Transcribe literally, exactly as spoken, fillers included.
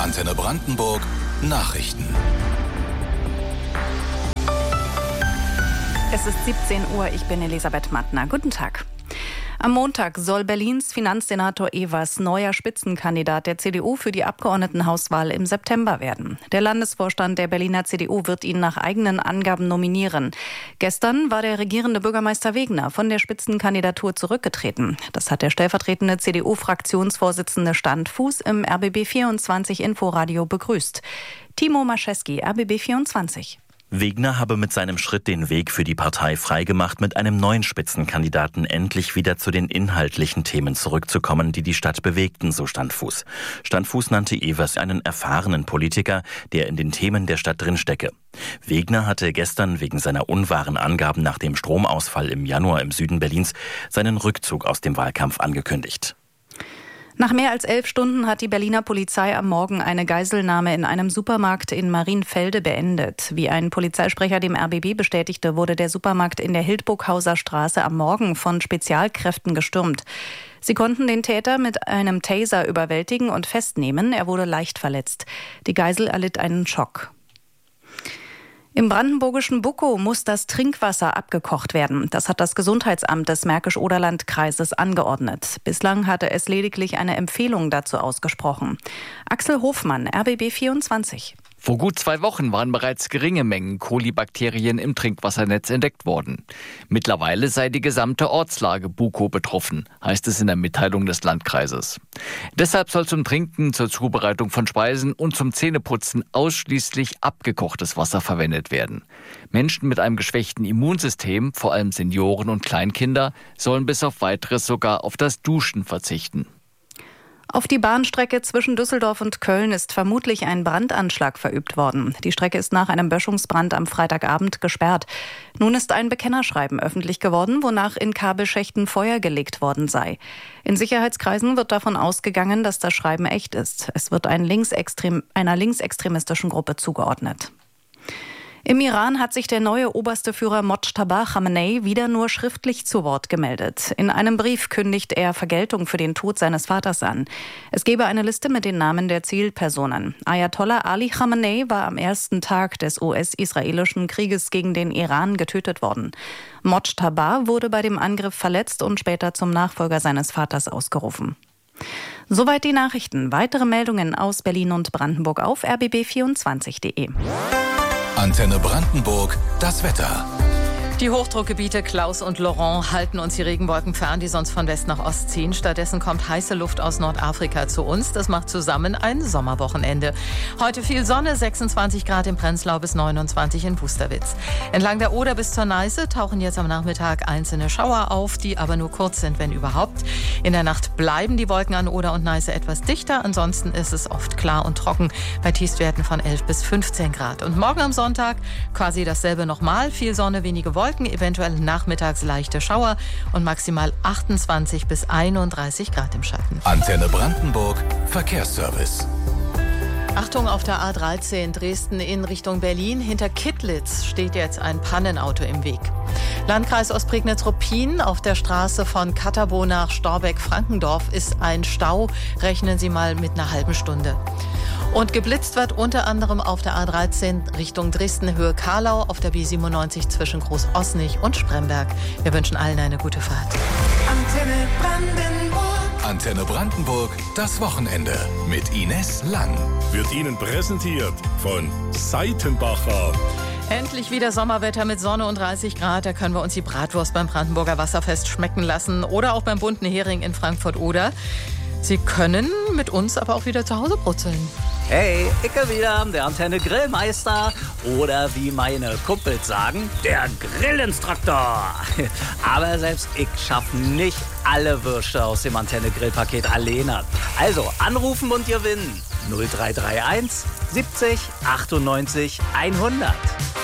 Antenne Brandenburg Nachrichten. Es ist siebzehn Uhr, ich bin Elisabeth Mattner. Guten Tag. Am Montag soll Berlins Finanzsenator Evers neuer Spitzenkandidat der C D U für die Abgeordnetenhauswahl im September werden. Der Landesvorstand der Berliner C D U wird ihn nach eigenen Angaben nominieren. Gestern war der regierende Bürgermeister Wegner von der Spitzenkandidatur zurückgetreten. Das hat der stellvertretende C D U-Fraktionsvorsitzende Standfuß im R B B vierundzwanzig Inforadio begrüßt. Timo Mascheski, R B B vierundzwanzig. Wegner habe mit seinem Schritt den Weg für die Partei freigemacht, mit einem neuen Spitzenkandidaten endlich wieder zu den inhaltlichen Themen zurückzukommen, die die Stadt bewegten, so Standfuß. Standfuß nannte Evers einen erfahrenen Politiker, der in den Themen der Stadt drinstecke. Wegner hatte gestern wegen seiner unwahren Angaben nach dem Stromausfall im Januar im Süden Berlins seinen Rückzug aus dem Wahlkampf angekündigt. Nach mehr als elf Stunden hat die Berliner Polizei am Morgen eine Geiselnahme in einem Supermarkt in Marienfelde beendet. Wie ein Polizeisprecher dem R B B bestätigte, wurde der Supermarkt in der Hildburghauser Straße am Morgen von Spezialkräften gestürmt. Sie konnten den Täter mit einem Taser überwältigen und festnehmen. Er wurde leicht verletzt. Die Geisel erlitt einen Schock. Im brandenburgischen Buckow muss das Trinkwasser abgekocht werden. Das hat das Gesundheitsamt des Märkisch-Oderland-Kreises angeordnet. Bislang hatte es lediglich eine Empfehlung dazu ausgesprochen. Axel Hofmann, R B B vierundzwanzig. Vor gut zwei Wochen waren bereits geringe Mengen Kolibakterien im Trinkwassernetz entdeckt worden. Mittlerweile sei die gesamte Ortslage Buckow betroffen, heißt es in der Mitteilung des Landkreises. Deshalb soll zum Trinken, zur Zubereitung von Speisen und zum Zähneputzen ausschließlich abgekochtes Wasser verwendet werden. Menschen mit einem geschwächten Immunsystem, vor allem Senioren und Kleinkinder, sollen bis auf Weiteres sogar auf das Duschen verzichten. Auf die Bahnstrecke zwischen Düsseldorf und Köln ist vermutlich ein Brandanschlag verübt worden. Die Strecke ist nach einem Böschungsbrand am Freitagabend gesperrt. Nun ist ein Bekennerschreiben öffentlich geworden, wonach in Kabelschächten Feuer gelegt worden sei. In Sicherheitskreisen wird davon ausgegangen, dass das Schreiben echt ist. Es wird ein linksextrem, einer linksextremistischen Gruppe zugeordnet. Im Iran hat sich der neue oberste Führer Mojtaba Khamenei wieder nur schriftlich zu Wort gemeldet. In einem Brief kündigt er Vergeltung für den Tod seines Vaters an. Es gebe eine Liste mit den Namen der Zielpersonen. Ayatollah Ali Khamenei war am ersten Tag des U S-israelischen Krieges gegen den Iran getötet worden. Mojtaba wurde bei dem Angriff verletzt und später zum Nachfolger seines Vaters ausgerufen. Soweit die Nachrichten. Weitere Meldungen aus Berlin und Brandenburg auf r b b vierundzwanzig punkt de. Antenne Brandenburg, das Wetter. Die Hochdruckgebiete Klaus und Laurent halten uns die Regenwolken fern, die sonst von West nach Ost ziehen. Stattdessen kommt heiße Luft aus Nordafrika zu uns. Das macht zusammen ein Sommerwochenende. Heute viel Sonne, sechsundzwanzig Grad in Prenzlau bis neunundzwanzig in Wusterwitz. Entlang der Oder bis zur Neiße tauchen jetzt am Nachmittag einzelne Schauer auf, die aber nur kurz sind, wenn überhaupt. In der Nacht bleiben die Wolken an Oder und Neiße etwas dichter. Ansonsten ist es oft klar und trocken bei Tiefstwerten von elf bis fünfzehn Grad. Und morgen am Sonntag quasi dasselbe nochmal. Viel Sonne, wenige Wolken. Wolken, eventuell nachmittags leichte Schauer und maximal achtundzwanzig bis einunddreißig Grad im Schatten. Antenne Brandenburg, Verkehrsservice. Achtung, auf der A dreizehn Dresden in Richtung Berlin. Hinter Kittlitz steht jetzt ein Pannenauto im Weg. Landkreis Ostprignitz-Ruppin, auf der Straße von Katterbo nach Storbeck-Frankendorf ist ein Stau. Rechnen Sie mal mit einer halben Stunde. Und geblitzt wird unter anderem auf der A dreizehn Richtung Dresden Höhe Karlau, auf der B siebenundneunzig zwischen Groß-Osnich und Spremberg. Wir wünschen allen eine gute Fahrt. Antenne Brandenburg. Antenne Brandenburg, das Wochenende mit Ines Lang. Wird Ihnen präsentiert von Seitenbacher. Endlich wieder Sommerwetter mit Sonne und dreißig Grad. Da können wir uns die Bratwurst beim Brandenburger Wasserfest schmecken lassen oder auch beim bunten Hering in Frankfurt-Oder. Sie können mit uns aber auch wieder zu Hause brutzeln. Hey, Icke wieder, der Antenne Grillmeister oder wie meine Kumpels sagen, der Grillinstruktor. Aber selbst ich schaffe nicht alle Würste aus dem Antenne Grillpaket alleine. Also anrufen und gewinnen. null drei drei eins siebzig achtundneunzig hundert.